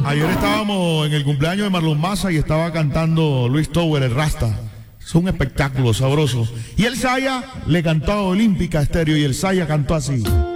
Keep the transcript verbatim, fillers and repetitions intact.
ayer estábamos en el cumpleaños de Marlon Massa y estaba cantando Luis Tower, el Rasta. Es un espectáculo sabroso. Y el Saya le cantó a Olímpica Estéreo y el Saya cantó así.